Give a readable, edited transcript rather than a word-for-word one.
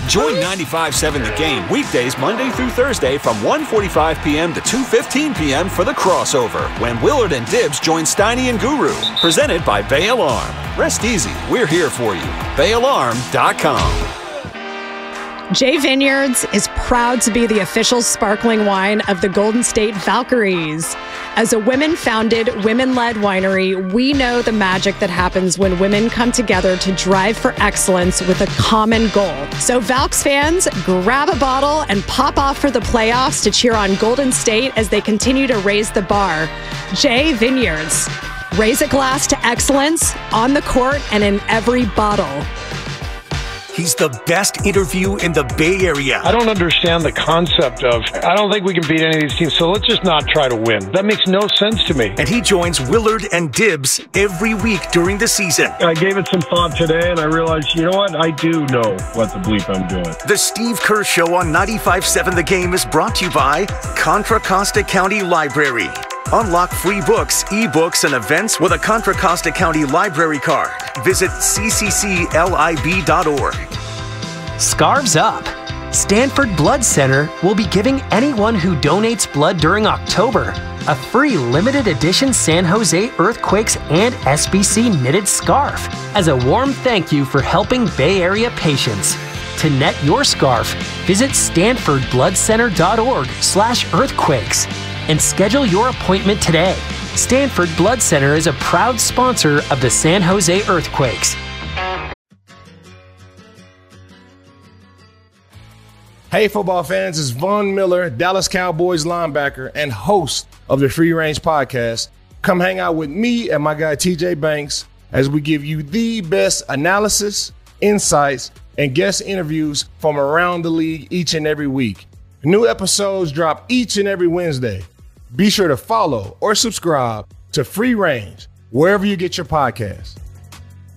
Join 95.7 The Game weekdays Monday through Thursday from 1:45 p.m. to 2:15 p.m. for The Crossover, when Willard and Dibbs join Steiny and Guru. Presented by Bay Alarm. Rest easy, we're here for you. BayAlarm.com. J Vineyards is proud to be the official sparkling wine of the Golden State Valkyries. As a women-founded, women-led winery, we know the magic that happens when women come together to drive for excellence with a common goal. So Valks fans, grab a bottle and pop off for the playoffs to cheer on Golden State as they continue to raise the bar. J Vineyards. Raise a glass to excellence on the court and in every bottle. He's the best interview in the Bay Area. I don't understand the concept of, I don't think we can beat any of these teams, so let's just not try to win. That makes no sense to me. And he joins Willard and Dibbs every week during the season. I gave it some thought today, and I realized, you know what? I do know what the bleep I'm doing. The Steve Kerr Show on 95.7 The Game is brought to you by Contra Costa County Library. Unlock free books, ebooks, and events with a Contra Costa County Library card. Visit ccclib.org. Scarves Up. Stanford Blood Center will be giving anyone who donates blood during October a free limited edition San Jose Earthquakes and SBC knitted scarf as a warm thank you for helping Bay Area patients. To net your scarf, visit stanfordbloodcenter.org/earthquakes and schedule your appointment today. Stanford Blood Center is a proud sponsor of the San Jose Earthquakes. Hey, football fans, it's Von Miller, Dallas Cowboys linebacker and host of the Free Range Podcast. Come hang out with me and my guy TJ Banks as we give you the best analysis, insights, and guest interviews from around the league each and every week. New episodes drop each and every Wednesday. Be sure to follow or subscribe to Free Range wherever you get your podcasts.